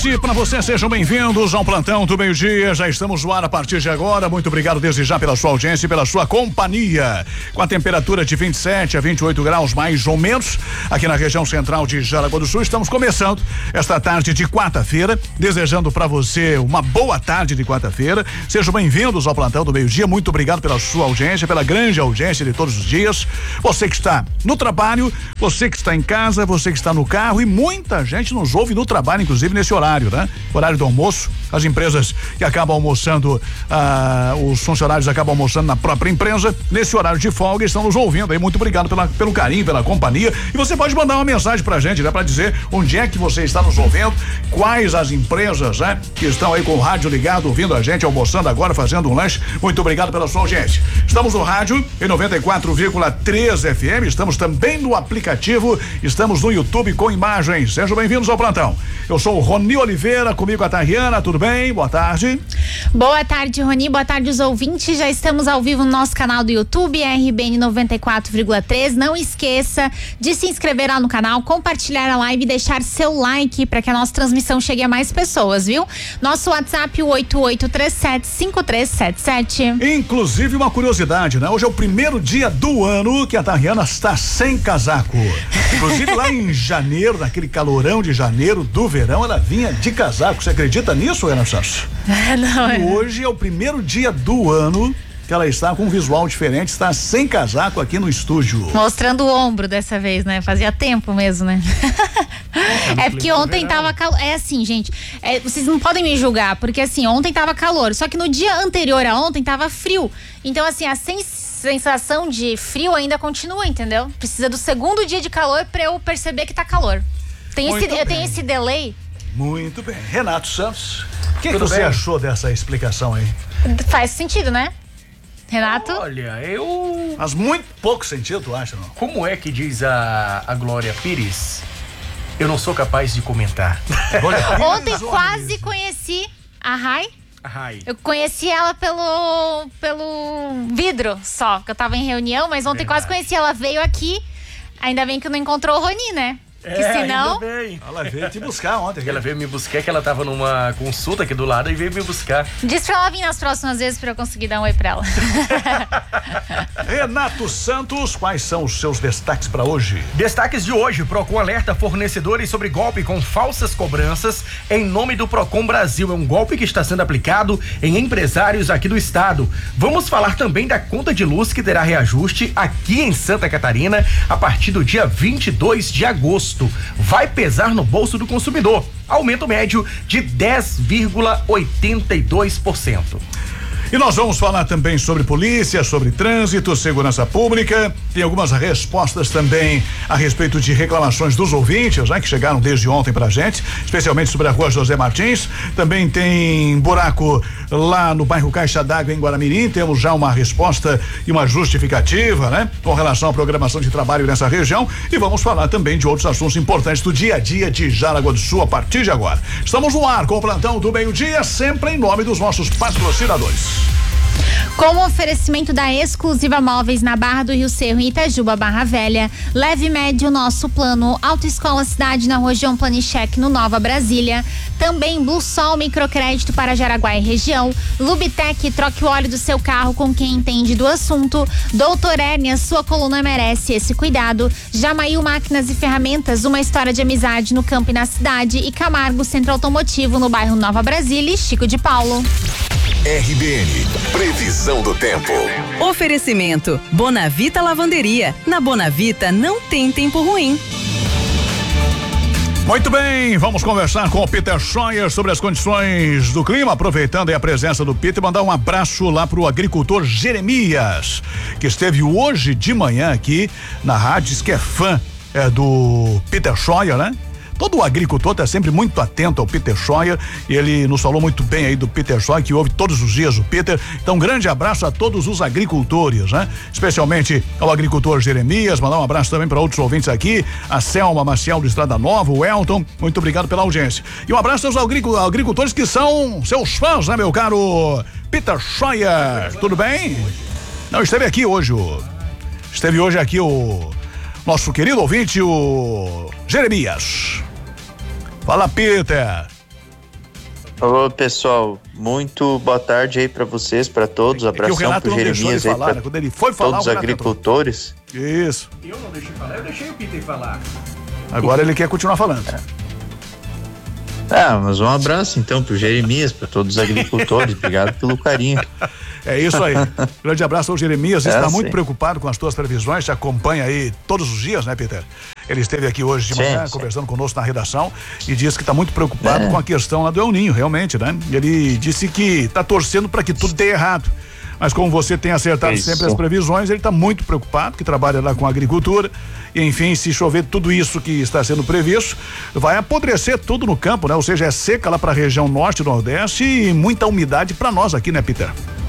tarde para você, sejam bem-vindos ao Plantão do Meio-Dia. Já estamos no ar a partir de agora. Muito obrigado desde já pela sua audiência e pela sua companhia. Com a temperatura de 27 a 28 graus, mais ou menos, aqui na região central de Jaraguá do Sul. Estamos começando esta tarde de quarta-feira, desejando para você uma boa tarde de quarta-feira. Sejam bem-vindos ao Plantão do Meio-Dia. Muito obrigado pela sua audiência, pela grande audiência de todos os dias. Você que está no trabalho, você que está em casa, você que está no carro, e muita gente nos ouve no trabalho, inclusive nesse horário, né? Horário do almoço, as empresas que acabam almoçando, os funcionários acabam almoçando na própria empresa, nesse horário de folga, estão nos ouvindo aí. Muito obrigado pelo carinho, pela companhia. E você pode mandar uma mensagem pra gente, né? Pra dizer onde é que você está nos ouvindo, quais as empresas, né? Que estão aí com o rádio ligado, ouvindo a gente, almoçando agora, fazendo um lanche. Muito obrigado pela sua audiência. Estamos no rádio em 94,3 FM, estamos também no aplicativo, estamos no YouTube com imagens. Sejam bem-vindos ao Plantão. Eu sou o Rony Oliveira, comigo a Tariana, tudo bem? Boa tarde. Boa tarde, Rony, boa tarde os ouvintes, já estamos ao vivo no nosso canal do YouTube, RBN 94,3, não esqueça de se inscrever lá no canal, compartilhar a live e deixar seu like para que a nossa transmissão chegue a mais pessoas, viu? Nosso WhatsApp, o 8837-5377. Inclusive uma curiosidade, né? Hoje é o primeiro dia do ano que a Tariana está sem casaco. Inclusive lá em janeiro, naquele calorão de janeiro do verão, ela vinha de casaco. Você acredita nisso, Ana Santos? Não, e hoje é o primeiro dia do ano que ela está com um visual diferente, está sem casaco aqui no estúdio. Mostrando o ombro dessa vez, né? Fazia tempo mesmo, né? É porque ontem tava calor. É assim, gente, vocês não podem me julgar, porque assim, ontem tava calor, só que no dia anterior a ontem tava frio. Então assim, a sensação de frio ainda continua, entendeu? Precisa do segundo dia de calor pra eu perceber que tá calor. Eu tenho esse delay. Muito bem. Renato Santos, o que você achou dessa explicação aí? Faz sentido, né? Renato? Olha, Faz muito pouco sentido, tu acha, não? Como é que diz a Glória Pires? Eu não sou capaz de comentar. Ontem quase conheci a Rai. Eu conheci ela pelo vidro só, que eu tava em reunião, mas ontem quase conheci. Ela veio aqui, ainda bem que não encontrou o Rony, né? Que senão... Ela veio te buscar ontem. Ela veio me buscar, que ela tava numa consulta aqui do lado e veio me buscar. Diz pra ela vir nas próximas vezes pra eu conseguir dar um oi pra ela. Renato Santos, quais são os seus destaques pra hoje? Destaques de hoje: Procon alerta fornecedores sobre golpe com falsas cobranças em nome do Procon Brasil. É um golpe que está sendo aplicado em empresários aqui do estado. Vamos falar também da conta de luz que terá reajuste aqui em Santa Catarina a partir do dia 22 de agosto. Vai pesar no bolso do consumidor. Aumento médio de 10,82%. E nós vamos falar também sobre polícia, sobre trânsito, segurança pública. Tem algumas respostas também a respeito de reclamações dos ouvintes, né, que chegaram desde ontem pra gente, especialmente sobre a rua José Martins. Também tem buraco lá no bairro Caixa d'Água, em Guaramirim. Temos já uma resposta e uma justificativa, né, com relação à programação de trabalho nessa região. E vamos falar também de outros assuntos importantes do dia a dia de Jaraguá do Sul a partir de agora. Estamos no ar com o Plantão do Meio-Dia, sempre em nome dos nossos patrocinadores. Com o oferecimento da Exclusiva Móveis na Barra do Rio Cerro e Itajuba, Barra Velha, Leve Médio Nosso Plano, Autoescola Cidade na Rua João Planichek, no Nova Brasília. Também Blue Sol Microcrédito para Jaraguá e região. Lubitec, troque o óleo do seu carro com quem entende do assunto. Doutor Hérnia, sua coluna merece esse cuidado. Jamail Máquinas e Ferramentas, uma história de amizade no campo e na cidade. E Camargo Centro Automotivo no bairro Nova Brasília e Chico de Paulo. RBN, previsão do tempo. Oferecimento Bonavita Lavanderia. Na Bonavita não tem tempo ruim. Muito bem, vamos conversar com o Peter Scheuer sobre as condições do clima, aproveitando aí a presença do Peter, mandar um abraço lá pro agricultor Jeremias, que esteve hoje de manhã aqui na rádio, diz que é fã do Peter Scheuer, né? Todo agricultor está sempre muito atento ao Peter Scheuer, e ele nos falou muito bem aí do Peter Scheuer, que ouve todos os dias o Peter. Então, um grande abraço a todos os agricultores, né? Especialmente ao agricultor Jeremias, mandar um abraço também para outros ouvintes aqui, a Selma Maciel do Estrada Nova, o Elton, muito obrigado pela audiência. E um abraço aos agricultores que são seus fãs, né, meu caro Peter Scheuer? Tudo bem? Não, esteve hoje aqui o nosso querido ouvinte, o Jeremias. Fala, Peter. Ô, pessoal, muito boa tarde aí pra vocês, pra todos. Abração pro Jeremias aí, falar, né? Quando ele foi falar, todos os agricultores. Isso. Eu não deixei falar, eu deixei o Peter falar. Agora ele quer continuar falando. Mas um abraço então pro Jeremias, pra todos os agricultores. Obrigado pelo carinho. É isso aí. Grande abraço ao Jeremias. Está muito preocupado com as tuas previsões, te acompanha aí todos os dias, né, Peter? Ele esteve aqui hoje de manhã conversando conosco na redação e disse que está muito preocupado com a questão lá do El Ninho, realmente, né? Ele disse que está torcendo para que tudo dê errado. Mas como você tem acertado sempre as previsões, ele está muito preocupado, que trabalha lá com a agricultura. E, enfim, se chover tudo isso que está sendo previsto, vai apodrecer tudo no campo, né? Ou seja, é seca lá para a região norte e nordeste e muita umidade para nós aqui, né, Peter?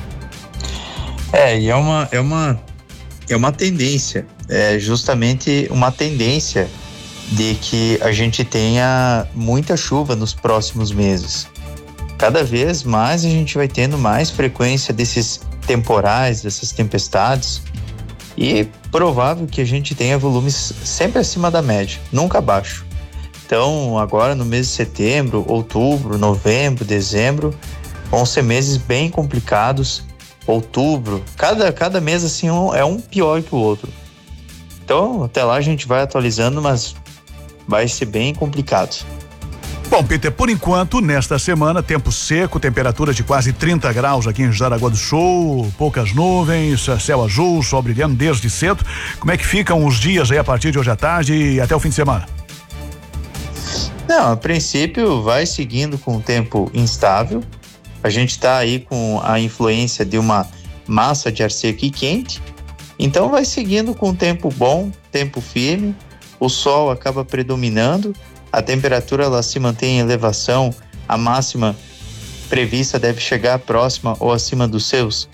E é uma tendência, justamente uma tendência de que a gente tenha muita chuva nos próximos meses. Cada vez mais a gente vai tendo mais frequência desses temporais, dessas tempestades, e provável que a gente tenha volumes sempre acima da média, nunca abaixo. Então, agora no mês de setembro, outubro, novembro, dezembro, vão ser meses bem complicados. Outubro, cada mês assim é um pior que o outro. Então, até lá a gente vai atualizando, mas vai ser bem complicado. Bom, Peter, por enquanto, nesta semana, tempo seco, temperatura de quase 30 graus aqui em Jaraguá do Sul, poucas nuvens, céu azul, sol brilhando desde cedo. Como é que ficam os dias aí a partir de hoje à tarde e até o fim de semana? Não, a princípio vai seguindo com o tempo instável. A gente está aí com a influência de uma massa de ar seco e quente, então vai seguindo com tempo bom, tempo firme, o sol acaba predominando, a temperatura ela se mantém em elevação, a máxima prevista deve chegar próxima ou acima dos seus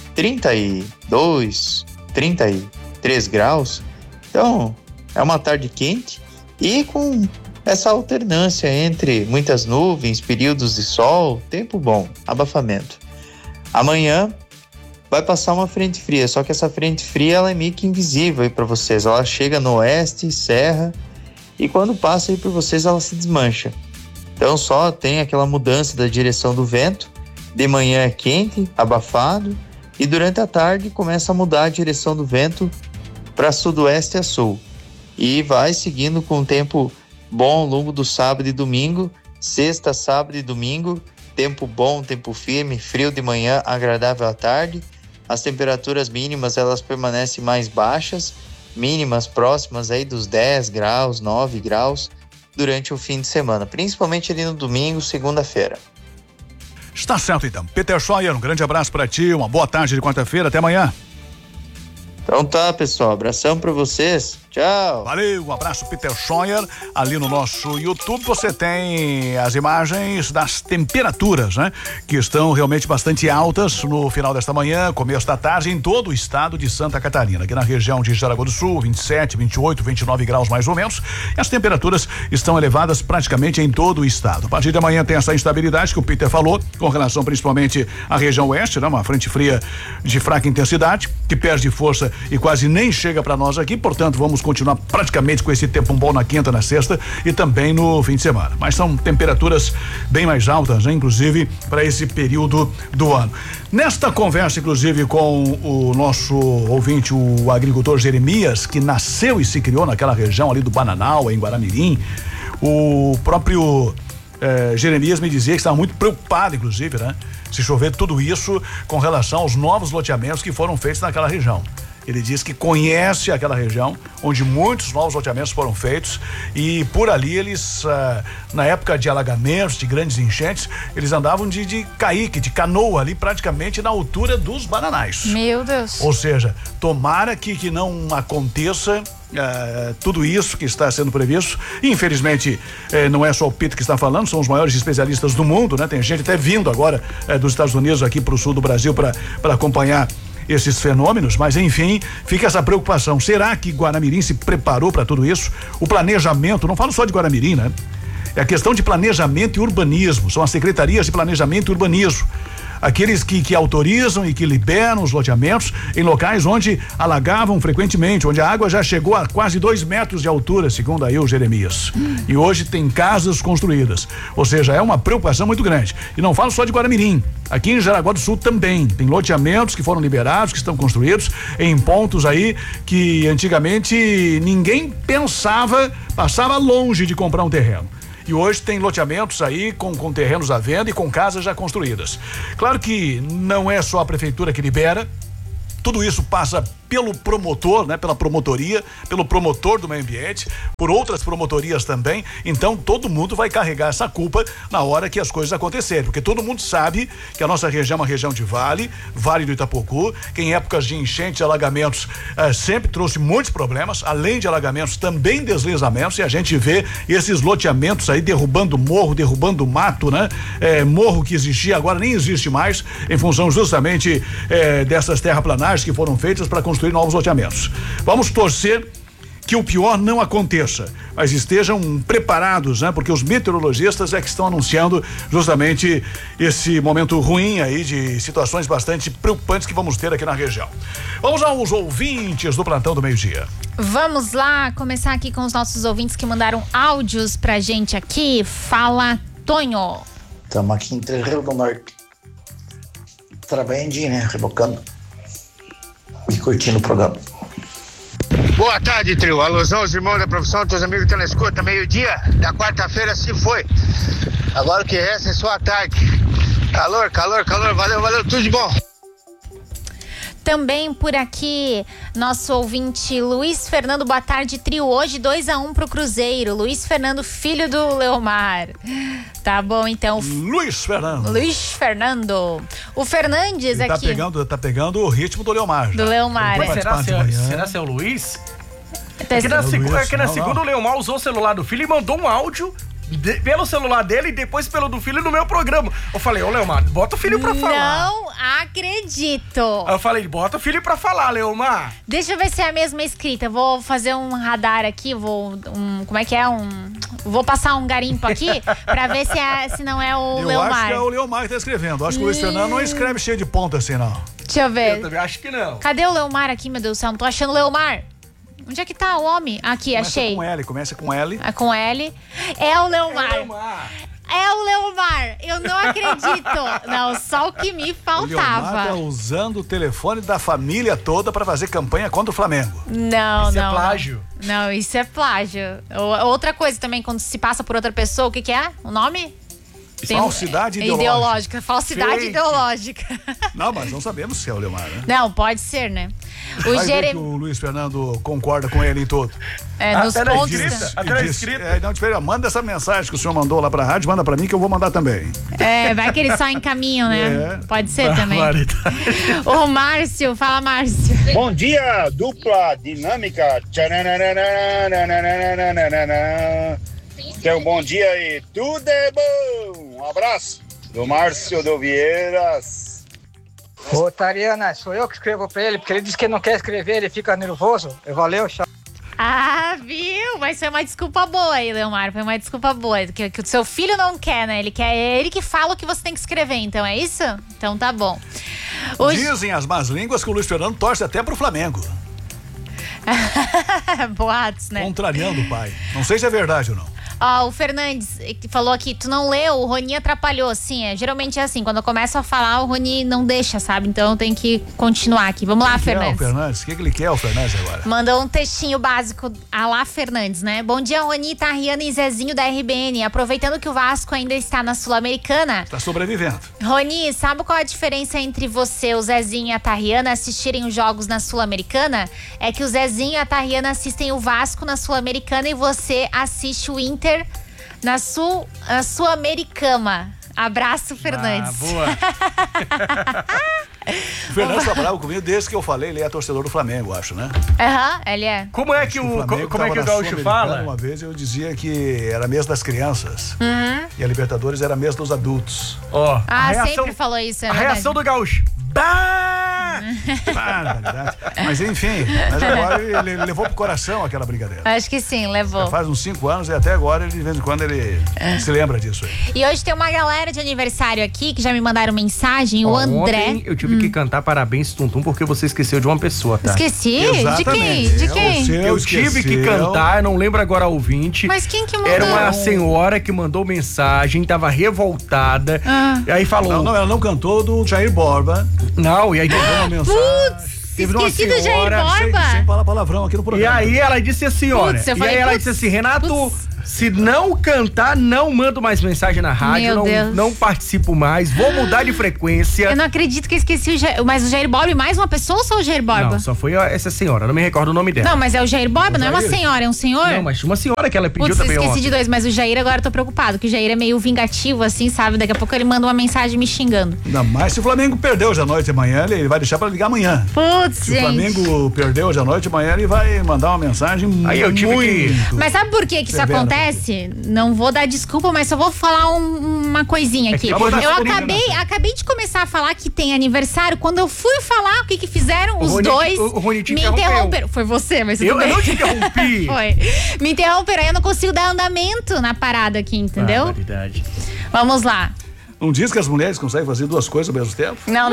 32, 33 graus, então é uma tarde quente e com essa alternância entre muitas nuvens, períodos de sol, tempo bom, abafamento. Amanhã vai passar uma frente fria, só que essa frente fria ela é meio que invisível aí para vocês. Ela chega no oeste, serra, e quando passa aí por vocês ela se desmancha. Então só tem aquela mudança da direção do vento. De manhã é quente, abafado, e durante a tarde começa a mudar a direção do vento para sudoeste a sul. E vai seguindo com o tempo bom ao longo do sábado e domingo, sexta, sábado e domingo, tempo bom, tempo firme, frio de manhã, agradável à tarde. As temperaturas mínimas elas permanecem mais baixas, mínimas próximas aí dos 10 graus, 9 graus durante o fim de semana, principalmente ali no domingo, segunda-feira. Está certo então. Peter Scheuer, um grande abraço para ti, uma boa tarde de quarta-feira, até amanhã. Então tá, pessoal, abração para vocês, tchau. Valeu, um abraço, Peter Scheuer. Ali no nosso YouTube você tem as imagens das temperaturas, né? Que estão realmente bastante altas no final desta manhã, começo da tarde, em todo o estado de Santa Catarina. Aqui na região de Jaraguá do Sul, 27, 28, 29 graus mais ou menos. E as temperaturas estão elevadas praticamente em todo o estado. A partir de amanhã tem essa instabilidade que o Peter falou, com relação principalmente à região oeste, né? Uma frente fria de fraca intensidade, que perde força e quase nem chega para nós aqui, portanto vamos continuar praticamente com esse tempo bom na quinta, na sexta e também no fim de semana, mas são temperaturas bem mais altas, né? Inclusive para esse período do ano. Nesta conversa, inclusive, com o nosso ouvinte, o agricultor Jeremias, que nasceu e se criou naquela região ali do Bananal, em Guaramirim, o próprio Jeremias me dizia que estava muito preocupado, inclusive, né? Se chover tudo isso com relação aos novos loteamentos que foram feitos naquela região. Ele diz que conhece aquela região onde muitos novos loteamentos foram feitos e por ali eles, na época de alagamentos, de grandes enchentes, eles andavam de caique, de canoa ali praticamente na altura dos bananais. Meu Deus. Ou seja, tomara que não aconteça tudo isso que está sendo previsto. Infelizmente, não é só o Peter que está falando, são os maiores especialistas do mundo, né? Tem gente até vindo agora dos Estados Unidos aqui para o sul do Brasil para acompanhar esses fenômenos, mas enfim, fica essa preocupação. Será que Guaramirim se preparou para tudo isso? O planejamento, não falo só de Guaramirim, né? É a questão de planejamento e urbanismo, são as secretarias de planejamento e urbanismo. aqueles que autorizam e que liberam os loteamentos em locais onde alagavam frequentemente, onde a água já chegou a quase 2 metros de altura, segundo aí o Jeremias. E hoje tem casas construídas. Ou seja, é uma preocupação muito grande. E não falo só de Guaramirim. Aqui em Jaraguá do Sul também tem loteamentos que foram liberados, que estão construídos em pontos aí que antigamente ninguém pensava, passava longe de comprar um terreno. E hoje tem loteamentos aí com terrenos à venda e com casas já construídas. Claro que não é só a prefeitura que libera, tudo isso passa pelo promotor, né? Pela promotoria, pelo promotor do meio ambiente, por outras promotorias também. Então todo mundo vai carregar essa culpa na hora que as coisas acontecerem, porque todo mundo sabe que a nossa região é uma região de vale do Itapocu, que em épocas de enchentes e alagamentos sempre trouxe muitos problemas, além de alagamentos também deslizamentos, e a gente vê esses loteamentos aí derrubando morro, derrubando mato, né? Morro que existia agora nem existe mais, em função justamente dessas terraplanagens que foram feitas para construir novos loteamentos. Vamos torcer que o pior não aconteça, mas estejam preparados, né? Porque os meteorologistas é que estão anunciando justamente esse momento ruim aí de situações bastante preocupantes que vamos ter aqui na região. Vamos aos ouvintes do Plantão do Meio-Dia. Vamos lá, começar aqui com os nossos ouvintes que mandaram áudios pra gente aqui. Fala, Tonho. Estamos aqui em Três Rios do Norte. Trabalhando, né? Rebocando e curtindo o programa. Boa tarde, trio. Alusão aos irmãos da profissão, teus amigos que estão na escuta. Meio-dia da quarta-feira se foi. Agora o que resta é só a tarde. Calor, calor, calor. Valeu, valeu. Tudo de bom. Também por aqui, nosso ouvinte Luiz Fernando, boa tarde, trio. Hoje 2-1 pro Cruzeiro. Luiz Fernando, filho do Leomar. Tá bom, então. Luiz Fernando. O Fernandes ele aqui. Tá pegando o ritmo do Leomar. Do Leomar. Será que é o Luiz? Aqui na segunda o Leomar usou o celular do filho e mandou um áudio pelo celular dele e depois pelo do filho no meu programa. Eu falei, ô Leomar, bota o filho pra falar. Não acredito. Aí eu falei, bota o filho pra falar, Leomar. Deixa eu ver se é a mesma escrita. Vou fazer um radar aqui, vou passar um garimpo aqui pra ver se não é o Leomar. Eu acho que é o Leomar que tá escrevendo. Acho que o Luiz Fernando não escreve cheio de ponta assim, não. Deixa eu ver. Eu também acho que não. Cadê o Leomar aqui, meu Deus do céu? Não tô achando o Leomar. Onde é que tá o homem? Aqui, achei. Começa com L. É com L. É o Leomar. É o Leomar. Eu não acredito. Não, só o que me faltava. O Leomar tá usando o telefone da família toda pra fazer campanha contra o Flamengo. Não, isso é plágio. Não, isso é plágio. Outra coisa também, quando se passa por outra pessoa, o que é? O nome? Falsidade ideológica. Falsidade ideológica. Não, mas não sabemos se é o Leomar, né? Não, pode ser, né? Vai ver que o Luiz Fernando concorda com ele em tudo. Nos pontos. Até escrita. Manda essa mensagem que o senhor mandou lá pra rádio, manda pra mim que eu vou mandar também. Vai que ele só encaminha, né? Pode ser também. O Márcio, fala Márcio. Bom dia, dupla dinâmica. Então, bom dia e tudo é bom. Um abraço do Márcio do Vieiras. Ô, Tariana, sou eu que escrevo pra ele, porque ele diz que não quer escrever, ele fica nervoso. Valeu, tchau. Ah, viu? Mas foi uma desculpa boa aí, Leomar. Foi uma desculpa boa. Que o seu filho não quer, né? É ele que fala o que você tem que escrever, então é isso? Então tá bom. Dizem as más línguas que o Luiz Fernando torce até pro Flamengo. Boatos, né? Contrariando o pai. Não sei se é verdade ou não. Ó, o Fernandes falou aqui, tu não leu, o Roni atrapalhou, assim, geralmente é assim, quando eu começo a falar, o Roni não deixa, sabe? Então tem que continuar aqui. Vamos lá, Fernandes. O que ele quer, o Fernandes, agora? Mandou um textinho básico a lá, Fernandes, né? Bom dia, Roni, Tariana e Zezinho da RBN. Aproveitando que o Vasco ainda está na Sul-Americana. Está sobrevivendo. Roni, sabe qual a diferença entre você, o Zezinho e a Tariana assistirem os jogos na Sul-Americana? É que o Zezinho e a Tariana assistem o Vasco na Sul-Americana e você assiste o Inter na Sul-Americana. Abraço, Fernandes. Boa. O Fernandes tá bravo comigo desde que eu falei, ele é torcedor do Flamengo, acho, né? Ele é. Como é que o Gaúcho fala? Uma vez eu dizia que era mês das crianças e a Libertadores era mês dos adultos. Sempre falou isso, é a reação do Gaúcho. Bah! Mas enfim, agora ele levou pro coração aquela brincadeira. Acho que sim, levou. Já faz uns 5 anos e até agora, de vez em quando, ele se lembra disso aí. E hoje tem uma galera de aniversário aqui que já me mandaram mensagem, o André. Ontem eu tive que cantar parabéns, Tuntum, porque você esqueceu de uma pessoa, tá? Esqueci? Exatamente. De quem? Eu tive que cantar, não lembro agora o ouvinte. Mas quem que mandou? Era uma senhora que mandou mensagem, tava revoltada. E aí falou. Não, ela não cantou do Jair Borba. Não, e aí mandou uma mensagem. Esqueci do Jair Borba. Sem falar palavrão aqui no programa. E aí ela disse assim, olha. E aí ela disse assim, Renato, se não cantar, não mando mais mensagem na rádio, não participo mais, vou mudar de frequência. Eu não acredito que eu esqueci o Jair, mas o Jair Borba e mais uma pessoa ou só o Jair Borba? Não, só foi essa senhora, não me recordo o nome dela. Não, mas é o Jair Borba, não é uma senhora, é um senhor? Não, mas uma senhora que ela pediu também esqueci de 2, mas o Jair agora eu tô preocupado, que o Jair é meio vingativo assim, sabe? Daqui a pouco ele manda uma mensagem me xingando. Ainda mais se o Flamengo perdeu hoje à noite, amanhã ele vai deixar pra ligar amanhã. Putz, Se o Flamengo perdeu hoje à noite, amanhã ele vai mandar uma mensagem aí eu tive que... Mas sabe por que isso acontece? Não vou dar desculpa, mas só vou falar uma coisinha aqui. Eu acabei de começar a falar que tem aniversário. Quando eu fui falar, o que fizeram? Os dois me interromperam. Foi você, mas eu não te interrompi. Foi. Me interromperam, aí eu não consigo dar andamento na parada aqui, entendeu? Verdade. Vamos lá. Não diz que as mulheres conseguem fazer duas coisas ao mesmo tempo? Não.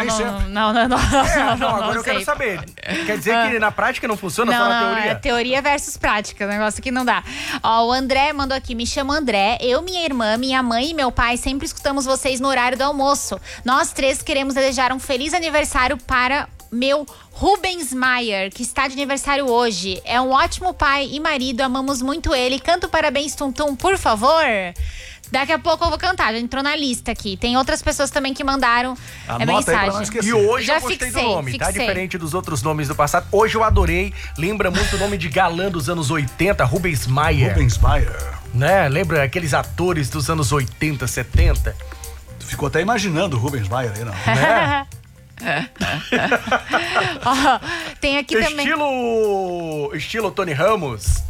Agora eu quero saber. Quer dizer que na prática não funciona, só na teoria? É teoria versus prática, o negócio aqui não dá. Ó, o André mandou aqui, me chama André, eu, minha irmã, minha mãe e meu pai sempre escutamos vocês no horário do almoço. Nós 3 queremos desejar um feliz aniversário para meu Rubens Maier, que está de aniversário hoje. É um ótimo pai e marido, amamos muito ele. Canta o parabéns, Tuntum, por favor. Daqui a pouco eu vou cantar, já entrou na lista aqui. Tem outras pessoas também que mandaram mensagem. E hoje eu gostei do nome, tá? Diferente dos outros nomes do passado. Hoje eu adorei, lembra muito o nome de galã dos anos 80, Rubens Maier. Rubens Maier. Né? Lembra aqueles atores dos anos 80, 70? Tu ficou até imaginando o Rubens Maier aí, não? Né? Tem aqui também. Estilo Tony Ramos.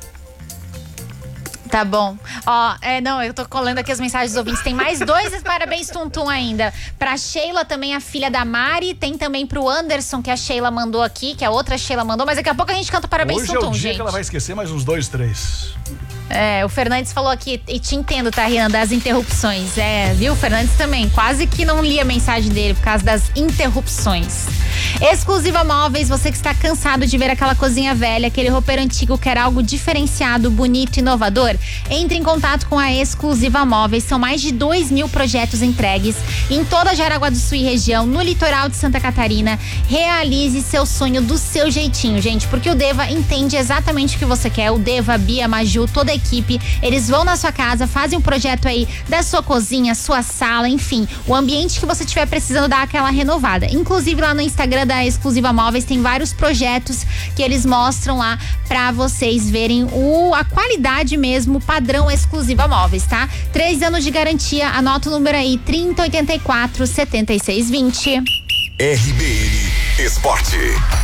Tá bom. Não, eu tô colando aqui as mensagens dos ouvintes. Tem mais 2 parabéns, Tuntum, ainda. Pra Sheila, também a filha da Mari. Tem também pro Anderson, que a Sheila mandou aqui, que a outra Sheila mandou. Mas daqui a pouco a gente canta parabéns, Tuntum, gente. Hoje é o dia que ela vai esquecer mais uns 2, 3. O Fernandes falou aqui, e te entendo, tá, Rian, das interrupções. Viu? O Fernandes também. Quase que não li a mensagem dele por causa das interrupções. Exclusiva Móveis, você que está cansado de ver aquela cozinha velha, aquele roupeiro antigo, quer algo diferenciado, bonito e inovador? Entre em contato com a Exclusiva Móveis. São mais de 2.000 projetos entregues em toda a Jaraguá do Sul e região, no litoral de Santa Catarina. Realize seu sonho do seu jeitinho, gente, porque o Deva entende exatamente o que você quer. O Deva, Bia, Maju, toda a equipe, eles vão na sua casa, fazem um projeto aí da sua cozinha, sua sala, enfim, o ambiente que você estiver precisando dar aquela renovada. Inclusive lá no Instagram da Exclusiva Móveis tem vários projetos que eles mostram lá pra vocês verem a qualidade mesmo, padrão Exclusiva Móveis, tá? 3 anos de garantia, anota o número aí, 3084-7620. RBN Esporte.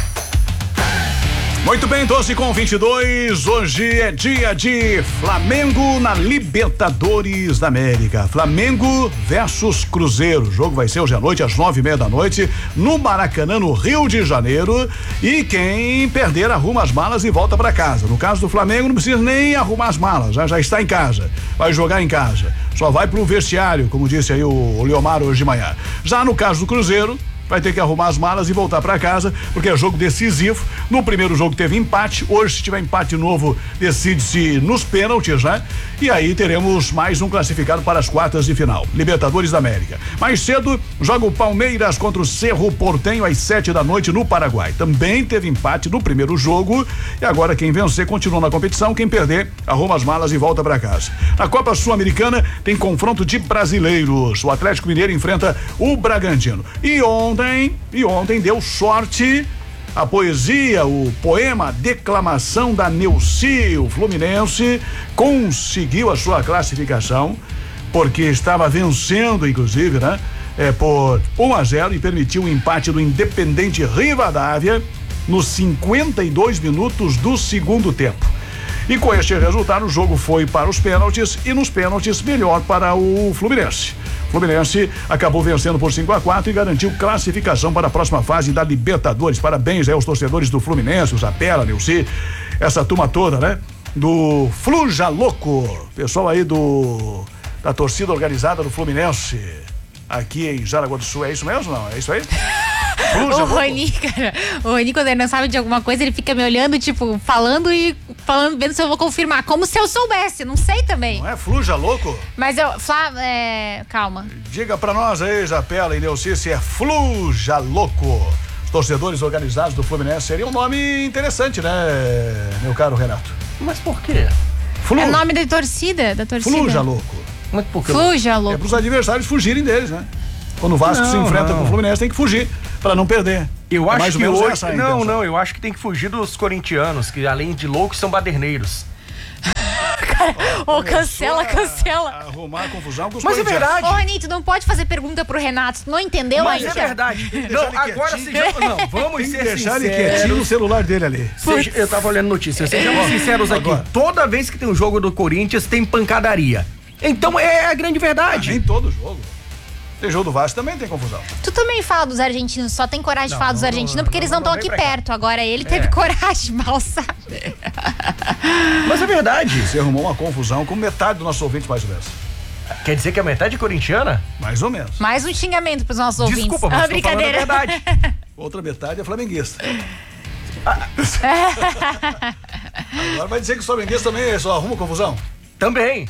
Muito bem, 12:22. Hoje é dia de Flamengo na Libertadores da América. Flamengo versus Cruzeiro. O jogo vai ser hoje à noite, às 9:30 da noite, no Maracanã, no Rio de Janeiro. E quem perder arruma as malas e volta para casa. No caso do Flamengo, não precisa nem arrumar as malas, já está em casa. Vai jogar em casa. Só vai pro vestiário, como disse aí o Leomar hoje de manhã. Já no caso do Cruzeiro, vai ter que arrumar as malas e voltar para casa, porque é jogo decisivo. No primeiro jogo teve empate, hoje se tiver empate novo, decide-se nos pênaltis, né? E aí teremos mais um classificado para as quartas de final, Libertadores da América. Mais cedo, joga o Palmeiras contra o Cerro Porteño às 7 da noite no Paraguai. Também teve empate no primeiro jogo e agora quem vencer continua na competição, quem perder arruma as malas e volta para casa. Na Copa Sul-Americana tem confronto de brasileiros. O Atlético Mineiro enfrenta o Bragantino. E ontem deu sorte a poesia, o poema, a declamação da Neuci. O Fluminense conseguiu a sua classificação, porque estava vencendo, inclusive, né? Por 1-0 e permitiu o empate do Independente Rivadavia nos 52 minutos do segundo tempo. E com este resultado, o jogo foi para os pênaltis e nos pênaltis melhor para o Fluminense. Fluminense acabou vencendo por 5-4 e garantiu classificação para a próxima fase da Libertadores. Parabéns aí aos torcedores do Fluminense, o Zapela, Nilce, essa turma toda, né? Do Fluja Louco, pessoal aí da torcida organizada do Fluminense, aqui em Jaraguá do Sul. É isso mesmo, não? É isso aí? O Rony, cara, quando ele não sabe de alguma coisa, ele fica me olhando, tipo, falando, vendo se eu vou confirmar, como se eu soubesse, não sei também. Não é Fluja Louco? Mas calma. Diga pra nós aí, Japela e Neuci, se é Fluja Louco. Os torcedores organizados do Fluminense seria um nome interessante, né, meu caro Renato? Mas por quê? É nome da torcida, Fluja Louco. Mas por quê? Fluja Louco. É pros adversários fugirem deles, né? Quando o Vasco se enfrenta com o Fluminense, tem que fugir pra não perder. Eu acho mais que ou menos hoje... essa a Não, intenção. eu acho que tem que fugir dos corintianos, que além de loucos são baderneiros. Cancela. Arrumar confusão com os Mas é verdade. Ô, Rony, tu não pode fazer pergunta pro Renato, tu não entendeu Mas ainda? é verdade. Não, agora sejamos... Não, vamos Tem que ser deixar ele sinceros. quietinho no celular dele ali. Eu tava olhando notícias. Sejamos sinceros aqui. Agora. Toda vez que tem um jogo do Corinthians, tem pancadaria. Então é a grande verdade. Nem todo jogo. Tem jogo do Vasco, também tem confusão. Tu também fala dos argentinos, só tem coragem de falar dos argentinos porque eles não estão aqui perto. Agora ele teve coragem, mal sabe. Mas é verdade. Você arrumou uma confusão com metade do nosso ouvinte, mais ou menos. Quer dizer que a metade é corintiana? Mais ou menos. Mais um xingamento pros nossos ouvintes. Desculpa, mas tô falando a verdade. Outra metade é flamenguista. Agora vai dizer que o flamenguista também só arruma confusão? Também.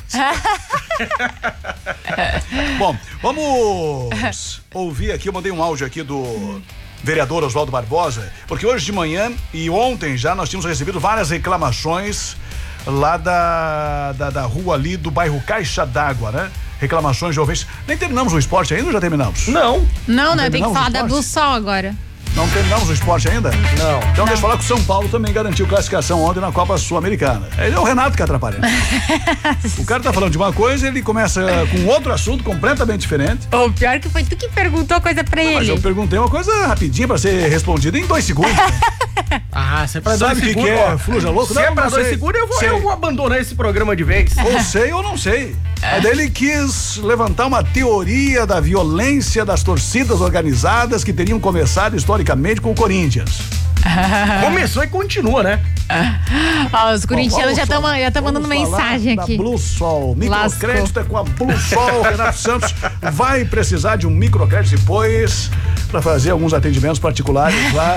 Bom, vamos ouvir aqui, eu mandei um áudio aqui do vereador Oswaldo Barbosa, porque hoje de manhã e ontem já nós tínhamos recebido várias reclamações lá da rua ali do bairro Caixa d'Água, né? Reclamações de ouvintes. Nem terminamos o esporte ainda ou já terminamos? Não, eu tenho que falar da Blue Sol agora. Não terminamos o esporte ainda? Não. Então deixa eu falar que o São Paulo também garantiu classificação ontem na Copa Sul-Americana. É o Renato que atrapalha. O cara tá falando de uma coisa, ele começa com outro assunto completamente diferente. O pior que foi tu que perguntou coisa pra ele. Mas eu perguntei uma coisa rapidinha pra ser respondida em 2 segundos. Né? Se é pra Sabe 2 o segundos. que é Fluja Louco? Se é pra 2 segundos, eu vou abandonar esse programa de vez. Ou sei ou não sei. Mas daí ele quis levantar uma teoria da violência das torcidas organizadas que teriam começado historicamente com o Corinthians. Começou e continua, né? Os corintianos já estão mandando mensagem aqui. Blue Sol, microcrédito é com a Blue Sol. Renato Santos vai precisar de um microcrédito depois para fazer alguns atendimentos particulares lá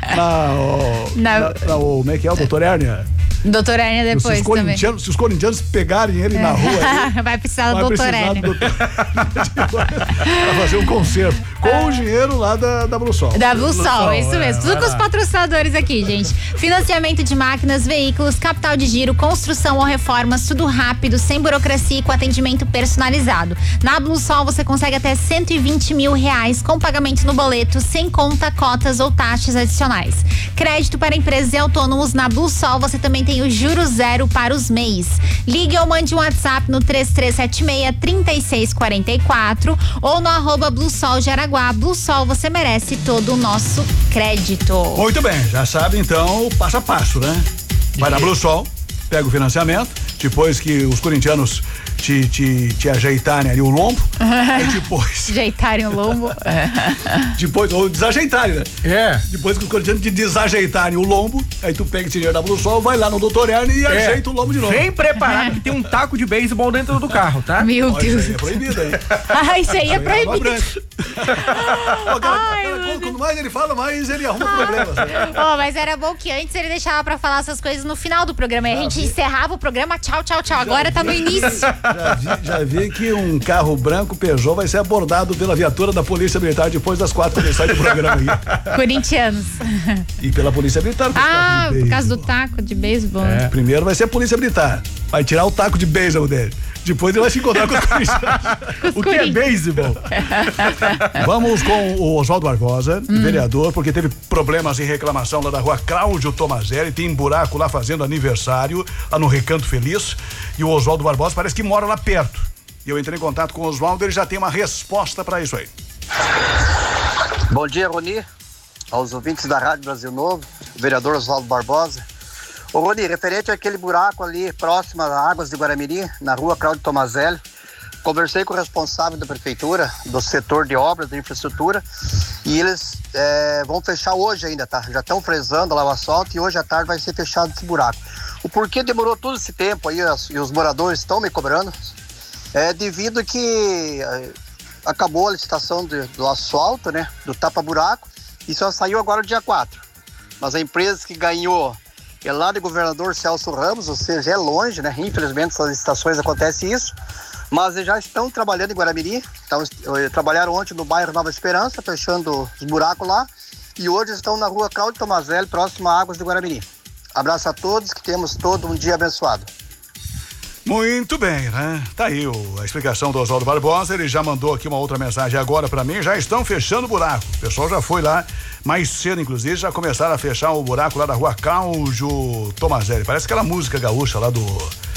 como é que é o Doutor Hérnia? Doutor Hérnia depois também. Se os corintianos pegarem ele na rua ali, vai precisar do Doutor Hérnia. Pra fazer um concerto com o dinheiro lá da Blue Sol. Da Blue Sol, isso mesmo. Tudo com os patrocinadores aqui, gente. Financiamento de máquinas, veículos, capital de giro, construção ou reformas, tudo rápido, sem burocracia e com atendimento personalizado. Na Blue Sol você consegue até R$120 mil com pagamento no boleto, sem conta, cotas ou taxas adicionais. Crédito para empresas e autônomos na Blue Sol, você também tem o juro zero para os MEIs. Ligue ou mande um WhatsApp no 3376-3644 ou no @Blue Sol Jaraguá. Blue Sol, você merece todo o nosso crédito. Muito bem, já sabe então o passo a passo, né? Vai na Blue Sol, pega o financiamento, depois que os corintianos te ajeitarem ali o lombo, aí depois... Ajeitarem o lombo. Depois, ou desajeitarem, né? Depois que os corintianos te desajeitarem o lombo, aí tu pega esse dinheiro da Blue Sol, vai lá no Doutor Hérnia e ajeita o lombo de novo. Vem preparado que tem um taco de beisebol dentro do carro, tá? Meu Deus. Isso aí é proibido, hein? Isso aí é proibido. Quanto mais ele fala, mais ele arruma problemas. Né? Mas era bom que antes ele deixava pra falar essas coisas no final do programa. E a gente encerrava o programa, tchau. Agora tá no início. Já vi que um carro branco Peugeot vai ser abordado pela viatura da Polícia Militar depois das 4 que sai do programa aí. Corintianos. E pela Polícia Militar. Por causa do taco de beisebol. Primeiro vai ser a Polícia Militar. Vai tirar o taco de beisebol dele. Depois ele vai se encontrar com os corintianos. O que é beisebol? Vamos com o Oswaldo Barbosa, vereador, porque teve problemas em reclamação lá da rua Cláudio Tomazelli, tem buraco lá fazendo aniversário, lá no Recanto Feliz, e o Oswaldo Barbosa parece que mora lá perto. E eu entrei em contato com o Oswaldo, ele já tem uma resposta para isso aí. Bom dia, Rony, aos ouvintes da Rádio Brasil Novo, o vereador Oswaldo Barbosa. Ô Rony, referente àquele buraco ali próximo às Águas de Guaramirim, na rua Cláudio Tomazelli, Conversei com o responsável da prefeitura, do setor de obras, da infraestrutura, e eles vão fechar hoje ainda, tá? Já estão fresando a lava-asfalto e hoje à tarde vai ser fechado esse buraco. O porquê demorou todo esse tempo aí, e os moradores estão me cobrando, é devido que acabou a licitação do asfalto, né? Do tapa-buraco, e só saiu agora dia 4. Mas a empresa que ganhou é lá do governador Celso Ramos, ou seja, é longe, né? Infelizmente, essas licitações acontece isso. Mas eles já estão trabalhando em Guaramirim. Então, trabalharam ontem no bairro Nova Esperança, fechando os buracos lá. E hoje estão na rua Cláudio Tomazelli, próximo a Águas de Guaramirim. Abraço a todos, que temos todo um dia abençoado. Muito bem, né? Tá aí a explicação do Oswaldo Barbosa. Ele já mandou aqui uma outra mensagem agora pra mim. Já estão fechando o buraco. O pessoal já foi lá mais cedo, inclusive, já começaram a fechar o buraco lá da rua Cláudio Tomazelli. Parece aquela música gaúcha lá do